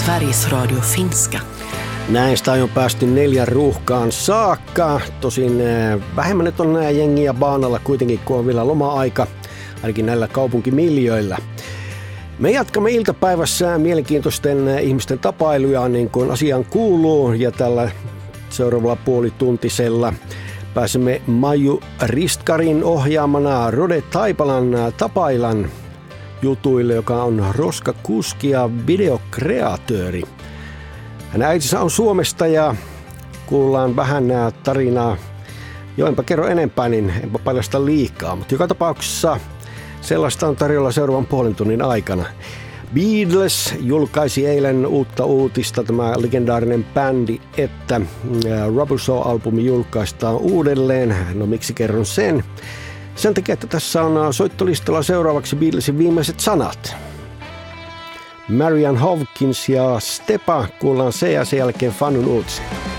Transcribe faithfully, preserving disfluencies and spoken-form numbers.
Sveriges Radio finska. Näistä on päästy neljän ruuhkaan saakka. Tosin vähemmän nyt on nämä jengiä baanalla kuitenkin, kun on vielä loma-aika, ainakin näillä kaupunkimiljöillä. Me jatkamme iltapäivässä mielenkiintoisten ihmisten tapailuja niin kuin asiaan kuuluu, ja tällä seuraavalla puolituntisella pääsemme Maiju Ristkarin ohjaamana Rode Taipalan Tapailan jutuille, joka on roskakuski ja videokreatööri. Hänen äitinsä on Suomesta ja kuullaan vähän tarinaa. Jo enpä kerro enempää, niin enpä paljasta liikaa, mutta joka tapauksessa sellaista on tarjolla seuraavan puolen tunnin aikana. Beatles julkaisi eilen uutta uutista, tämä legendaarinen bändi, että Rubber Soul-albumi julkaistaan uudelleen. No miksi kerron sen? Sen takia, että tässä on soittolistalla seuraavaksi Beatlesin viimeiset sanat. Marianne Hawkins ja Stepa kuullaan se ja sen jälkeen Fanun uutiset.